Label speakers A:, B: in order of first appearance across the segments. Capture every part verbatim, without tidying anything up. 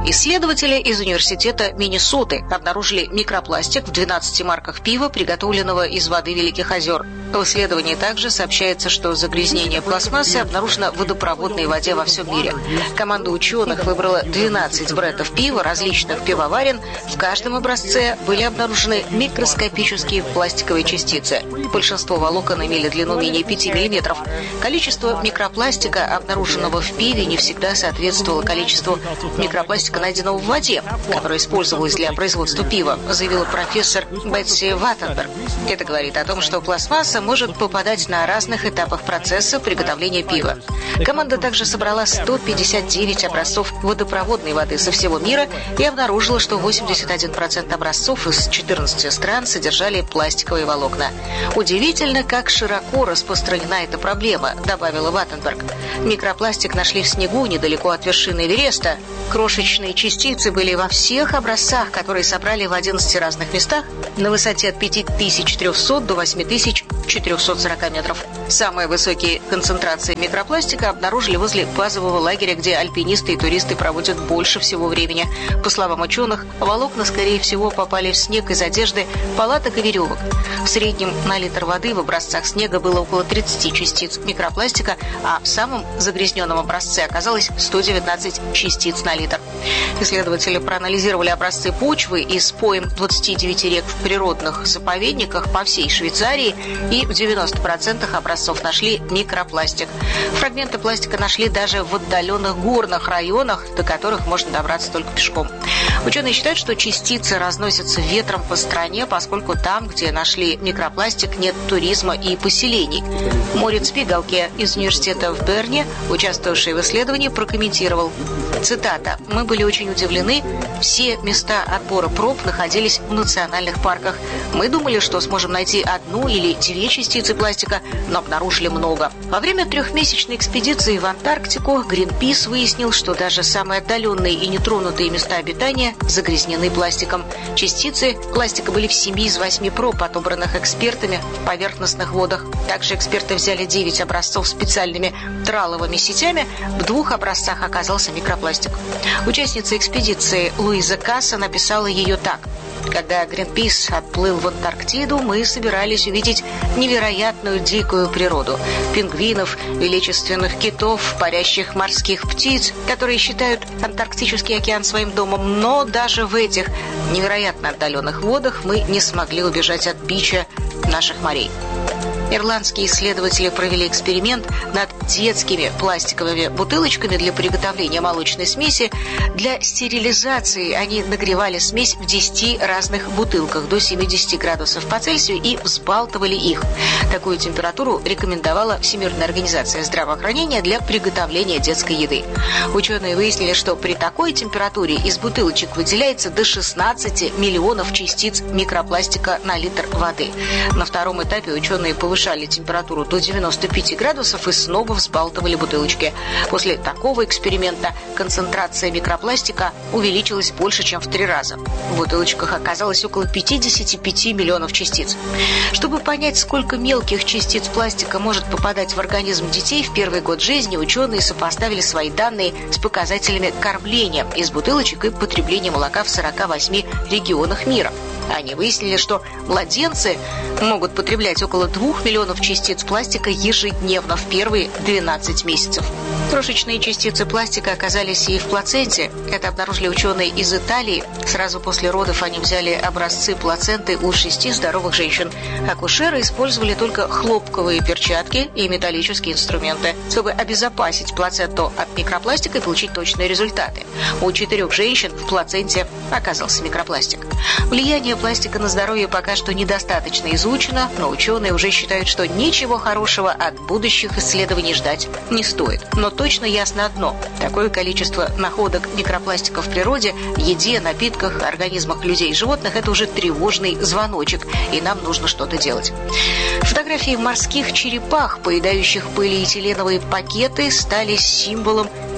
A: Исследователи из университета Миннесоты обнаружили микропластик в двенадцати марках пива, приготовленного из воды Великих озер. В исследовании также сообщается, что загрязнение пластмассы обнаружено в водопроводной воде во всем мире. Команда ученых выбрала двенадцать брендов пива различных пивоварен. В каждом образце были обнаружены микроскопические пластиковые частицы. Большинство волокон имели длину менее пяти миллиметров. Количество микропластика, обнаруженного в пиве, не всегда соответствовало количеству микропластика, найденного в воде, которое использовалось для производства пива, заявила профессор Бетси Ваттенберг. Это говорит о том, что пластмасса может попадать на разных этапах процесса приготовления пива. Команда также собрала сто пятьдесят девять образцов водопроводной воды со всего мира и обнаружила, что восемьдесят один процент образцов из четырнадцати стран содержали пластиковые волокна. Удивительно, как широко распространена эта проблема, добавила Ваттенберг. Микропластик нашли в снегу недалеко от вершины Эвереста. Крошечные частицы были во всех образцах, которые собрали в одиннадцати разных местах на высоте от пяти тысяч трехсот до восьми тысяч четырехсот сорока метров. Самые высокие концентрации микропластика обнаружили возле базового лагеря, где альпинисты и туристы проводят больше всего времени. По словам ученых, волокна, скорее всего, попали в снег из одежды, палаток и веревок. В среднем на литр воды в образцах снега было около тридцати частиц микропластика, а в самом загрязненном образце оказалось сто девятнадцать частиц на литр. Исследователи проанализировали образцы почвы из пойм двадцати девяти рек в природных заповедниках по всей Швейцарии, и в девяноста процентах образцов нашли микропластик. Фрагменты пластика нашли даже в отдаленных горных районах, до которых можно добраться только пешком. Ученые считают, что частицы разносятся ветром по стране, поскольку там, где нашли микропластик, нет туризма и поселений. Мориц Пигалке из университета в Берне, участвовавший в исследовании, прокомментировал. Цитата. «Мы были очень удивлены. Все места отбора проб находились в национальных парках. Мы думали, что сможем найти одну или две частицы пластика, но обнаружили много». Во время трехмесячной экспедиции в Антарктику Гринпис выяснил, что даже самые отдаленные и нетронутые места обитания загрязнены пластиком. Частицы пластика были в семи из восьми проб, отобранных экспертами в поверхностных водах. Также эксперты взяли девять образцов специальными траловыми сетями. В двух образцах оказался микропластик. Участница экспедиции Луиза Касса написала ее так. Когда Гринпис отплыл в Антарктиду, мы собирались увидеть невероятную дикую природу. Пингвинов, величественных китов, парящих морских птиц, которые считают Антарктический океан своим домом. Но даже в этих невероятно отдаленных водах мы не смогли убежать от бича наших морей. Ирландские исследователи провели эксперимент над детскими пластиковыми бутылочками для приготовления молочной смеси. Для стерилизации они нагревали смесь в десяти разных бутылках до семидесяти градусов по Цельсию и взбалтывали их. Такую температуру рекомендовала Всемирная организация здравоохранения для приготовления детской еды. Ученые выяснили, что при такой температуре из бутылочек выделяется до шестнадцати миллионов частиц микропластика на литр воды. На втором этапе ученые повышали повышали температуру до девяноста пяти градусов и снова взбалтывали бутылочки. После такого эксперимента концентрация микропластика увеличилась больше, чем в три раза. В бутылочках оказалось около пятидесяти пяти миллионов частиц. Чтобы понять, сколько мелких частиц пластика может попадать в организм детей в первый год жизни, ученые сопоставили свои данные с показателями кормления из бутылочек и потребления молока в сорока восьми регионах мира. Они выяснили, что младенцы могут потреблять около двух миллионов частиц пластика ежедневно в первые двенадцать месяцев. Крошечные частицы пластика оказались и в плаценте. Это обнаружили ученые из Италии. Сразу после родов они взяли образцы плаценты у шести здоровых женщин. Акушеры использовали только хлопковые перчатки и металлические инструменты, чтобы обезопасить плаценту от микропластика и получить точные результаты. У четырех женщин в плаценте оказался микропластик. Влияние пластика на здоровье пока что недостаточно изучено, но ученые уже считают, что ничего хорошего от будущих исследований ждать не стоит. Но точно ясно одно – такое количество находок микропластика в природе, еде, напитках, организмах людей и животных – это уже тревожный звоночек, и нам нужно что-то делать. Фотографии морских черепах, поедающих полиэтиленовые пакеты, стали символом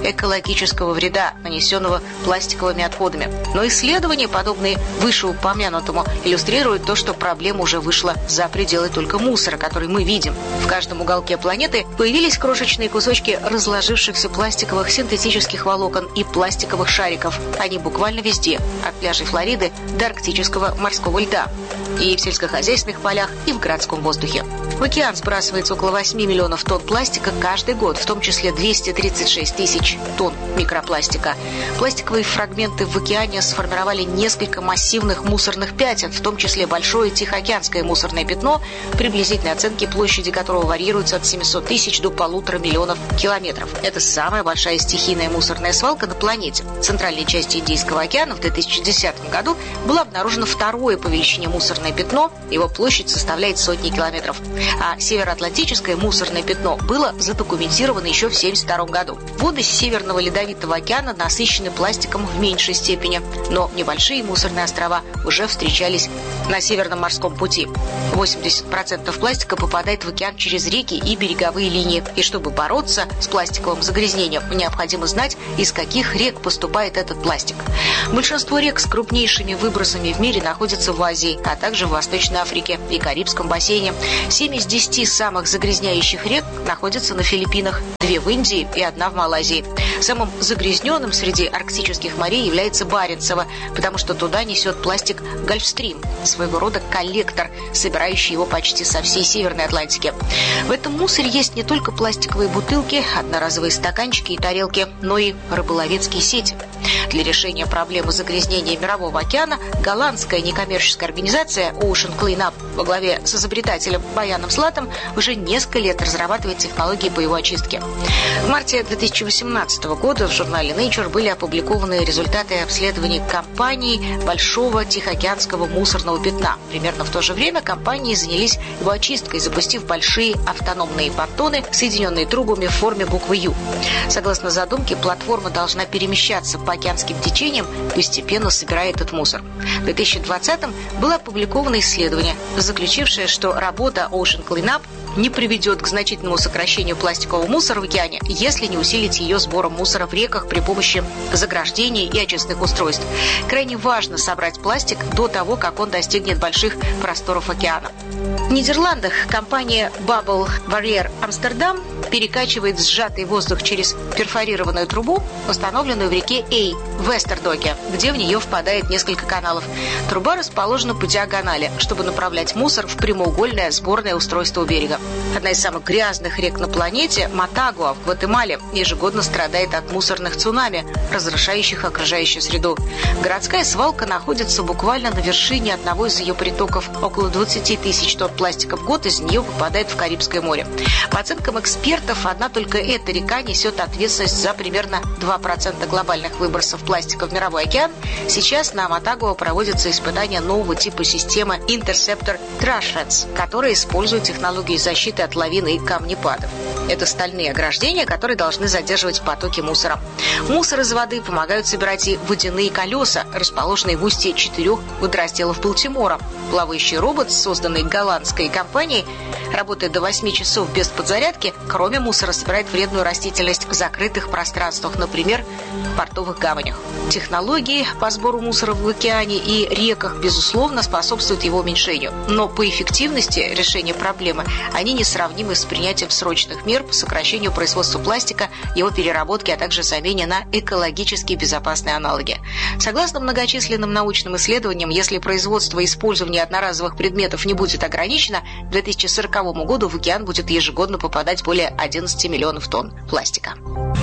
A: экологического вреда, нанесенного пластиковыми отходами. Но исследования, подобные вышеупомянутому, иллюстрируют то, что проблема уже вышла за пределы только мусора, который мы видим. В каждом уголке планеты появились крошечные кусочки разложившихся пластиковых синтетических волокон и пластиковых шариков. Они буквально везде, от пляжей Флориды до арктического морского льда. И в сельскохозяйственных полях, и в городском воздухе. В океан сбрасывается около восемь миллионов тонн пластика каждый год, в том числе двести тридцать шесть тысяч тонн микропластика. Пластиковые фрагменты в океане сформировали несколько массивных мусорных пятен, в том числе большое Тихоокеанское мусорное пятно, приблизительные оценки площади которого варьируются от семисот тысяч до полутора миллионов километров. Это самая большая стихийная мусорная свалка на планете. В центральной части Индийского океана в две тысячи десятом году было обнаружено второе по величине мусорное пятно, его площадь составляет сотни километров. А Североатлантическое мусорное пятно было задокументировано еще в семьдесят втором году. Воды Северного Ледовитого океана насыщены пластиком в меньшей степени, но небольшие мусорные острова уже встречались на Северном морском пути. восемьдесят процентов пластика попадает в океан через реки и береговые линии. И чтобы бороться с пластиковым загрязнением, необходимо знать, из каких рек поступает этот пластик. Большинство рек с крупнейшими выбросами в мире находятся в Азии, а также в Восточной Африке и Карибском бассейне. Семь из десяти самых загрязняющих рек находятся на Филиппинах, две в Индии и одна в Малайзии. Самым загрязненным среди арктических морей является Баренцево, потому что туда несет пластик Гольфстрим, своего рода коллектор, собирающий его почти со всей Северной Атлантики. В этом мусоре есть не только пластиковые бутылки, одноразовые стаканчики и тарелки, но и рыболовецкие сети. Для решения проблемы загрязнения Мирового океана голландская некоммерческая организация Ocean Cleanup во главе с изобретателем Баяном Слатом уже несколько лет разрабатывает технологии по его очистке. В марте две тысячи восемнадцатого года в журнале Nature были опубликованы результаты обследований компаний Большого Тихоокеанского мусорного пятна. Примерно в то же время компании занялись его очисткой, запустив большие автономные понтоны, соединенные трубами в форме буквы «Ю». Согласно задумке, платформа должна перемещаться по океанским течениям, постепенно собирая этот мусор. В две тысячи двадцатом было опубликовано исследование, заключившее, что работа Ocean Cleanup не приведет к значительному сокращению пластикового мусора в океане, если не усилить ее сбором мусора в реках при помощи заграждений и очистных устройств. Крайне важно собрать пластик до того, как он достигнет больших просторов океана. В Нидерландах компания Bubble Barrier Amsterdam перекачивает сжатый воздух через перфорированную трубу, установленную в реке Эй в Вестердоке, где в нее впадает несколько каналов. Труба расположена по диагонали, чтобы направлять мусор в прямоугольное сборное устройство у берега. Одна из самых грязных рек на планете, Матагуа в Гватемале, ежегодно страдает от мусорных цунами, разрушающих окружающую среду. Городская свалка находится буквально на вершине одного из ее притоков. Около двадцати тысяч тонн пластика в год из нее попадает в Карибское море. По оценкам экспертов, одна только эта река несет ответственность за примерно два процента глобальных выбросов пластика в мировой океан. Сейчас на Матагуа проводятся испытания нового типа системы Interceptor Trash Fence, которая использует технологии защиты от лавин и камнепадов. Это стальные ограждения, которые должны задерживать потоки мусора. Мусор из воды помогают собирать и водяные колеса, расположенные в устье четырех водоразделов Балтимора. Плавающий робот, созданный голландской компанией, работает до восьми часов без подзарядки. Кроме мусора, собирает вредную растительность в закрытых пространствах, например, в портовых гаванях. Технологии по сбору мусора в океане и реках, безусловно, способствуют его уменьшению. Но по эффективности решения проблемы они несравнимы с принятием срочных мер по сокращению производства пластика, его переработке, а также замене на экологически безопасные аналоги. Согласно многочисленным научным исследованиям, если производство и использование одноразовых предметов не будет ограничено, к две тысячи сороковому году в океан будет ежегодно попадать более одиннадцати миллионов тонн пластика.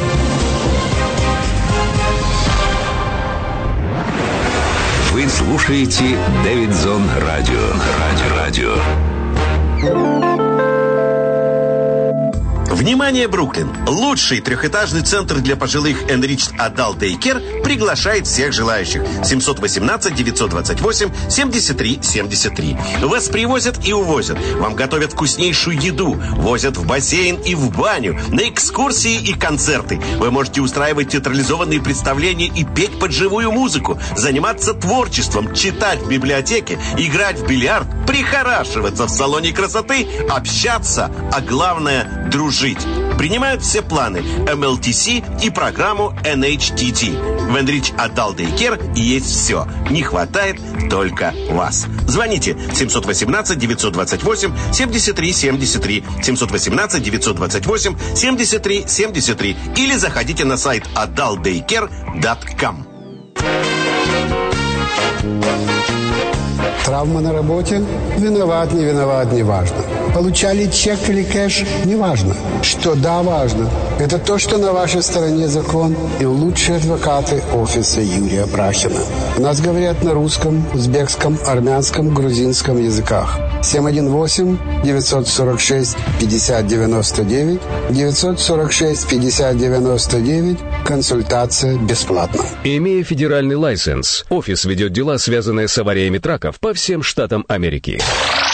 B: Вы слушаете Дэвидсон Радио. Радио. Радио.
C: Внимание, Бруклин! Лучший трехэтажный центр для пожилых Enriched Adult Daycare приглашает всех желающих. семьсот восемнадцать девятьсот двадцать восемь семьдесят три семьдесят три. Вас привозят и увозят. Вам готовят вкуснейшую еду. Возят в бассейн и в баню. На экскурсии и концерты. Вы можете устраивать театрализованные представления и петь под живую музыку. Заниматься творчеством, читать в библиотеке, играть в бильярд, прихорашиваться в салоне красоты, общаться, а главное – дружить. Принимают все планы эм эл ти си и программу эн эйч ти ти. В Enrich Adult Daycare есть все. Не хватает только вас. Звоните семь один восемь девять два восемь семь три семь три, семь один восемь девять два восемь семь три семь три или заходите на сайт адалт дейкер точка ком.
D: Травма на работе? Виноват, не виноват, не важно. Получали чек или кэш? Не важно. Что да, важно. Это то, что на вашей стороне закон и лучшие адвокаты офиса Юрия Брахина. У нас говорят на русском, узбекском, армянском, грузинском языках. семь один восемь девять сорок шесть пятьдесят девяносто девять, девять сорок шесть пятьдесят девяносто девять. Консультация бесплатна.
B: Имея федеральный лайсенс, офис ведет дела, связанные с авариями траков по всем штатам Америки.